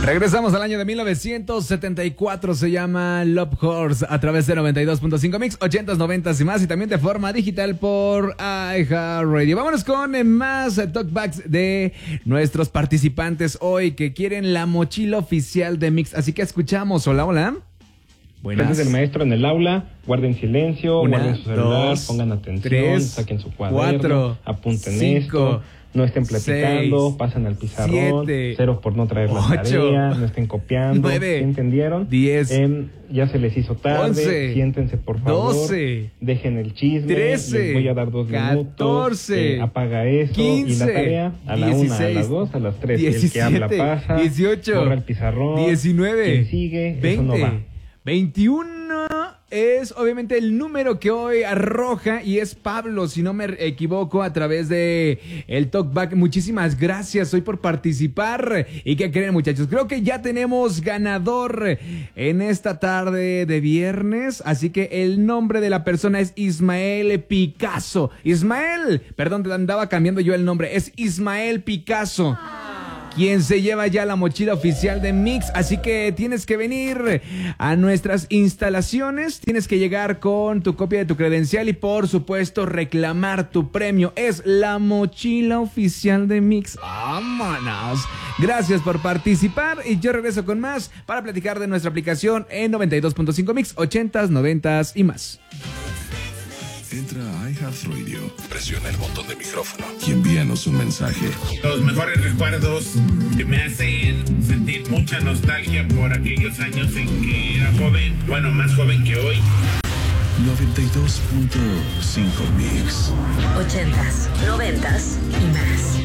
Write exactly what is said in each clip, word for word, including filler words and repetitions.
Regresamos al año de mil novecientos setenta y cuatro, se llama Love Horse a través de noventa y dos punto cinco Mix, ochentas, noventas y más, y también de forma digital por iHeartRadio. Vámonos con más talkbacks de nuestros participantes hoy que quieren la mochila oficial de Mix, así que escuchamos. Hola, hola. Buenas. Desde el maestro en el aula, guarden silencio, Una, guarden su celular, dos, pongan atención, tres, saquen su cuaderno, cuatro, apunten cinco, esto, no estén platicando, seis, pasen al pizarrón, siete, ceros por no traer la ocho, tarea, no estén copiando, nueve, ¿sí entendieron? diez, eh, ya se les hizo tarde, once, siéntense por favor, doce, dejen el chisme, trece, les voy a dar dos minutos, catorce, eh, apaga eso, quince, y la tarea a la dieciséis, una, a las dos, a las tres, el que habla diecisiete, pasa, dieciocho, borra el pizarrón, diecinueve, quien sigue, veinte, eso no va. veintiuno es obviamente el número que hoy arroja y es Pablo, si no me equivoco, a través de el Talkback. Muchísimas gracias hoy por participar. ¿Y qué creen, muchachos? Creo que ya tenemos ganador en esta tarde de viernes, así que el nombre de la persona es Ismael Picasso. Ismael, perdón, te andaba cambiando yo el nombre, es Ismael Picasso, quien se lleva ya la mochila oficial de Mix. Así que tienes que venir a nuestras instalaciones, tienes que llegar con tu copia de tu credencial y por supuesto reclamar tu premio. Es la mochila oficial de Mix. ¡Vámonos! Gracias por participar y yo regreso con más para platicar de nuestra aplicación en noventa y dos punto cinco Mix, ochentas, noventas y más. Entra a iHeartRadio, presiona el botón de micrófono y envíanos un mensaje. Los mejores recuerdos que me hacen sentir mucha nostalgia por aquellos años en que era joven, bueno, más joven que hoy. noventa y dos punto cinco Mix. Ochentas, noventas y más.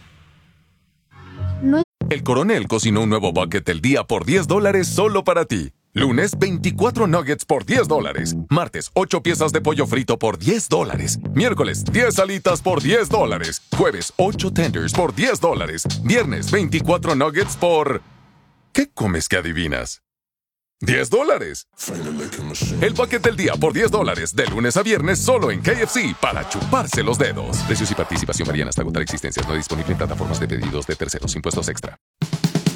No. El Coronel cocinó un nuevo bucket del día por diez dólares solo para ti. Lunes, veinticuatro nuggets por diez dólares. Martes, ocho piezas de pollo frito por diez dólares. Miércoles, diez alitas por diez dólares. Jueves, ocho tenders por diez dólares. Viernes, veinticuatro nuggets por... ¿Qué comes que adivinas? diez dólares. El bucket del día por diez dólares. De lunes a viernes solo en K F C para chuparse los dedos. Precios y participación varían hasta agotar existencias. No disponible en plataformas de pedidos de terceros. Impuestos extra.